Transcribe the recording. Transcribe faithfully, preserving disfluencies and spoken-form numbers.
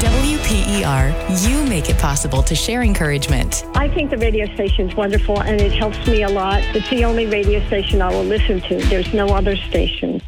W P E R, you make it possible to share encouragement. I think the radio station is wonderful, and it helps me a lot. It's the only radio station I will listen to. There's no other station.